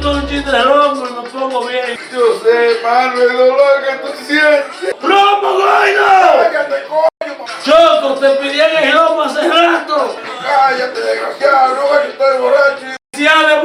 Un chiste de romo y me pongo bien. Yo sé, mano, el dolor que tú sientes. ¡Romo, gordo! Cállate, coño. Choco, te pedían el romo hace rato. Cállate, desgraciado. No ves que estoy borracho. Si de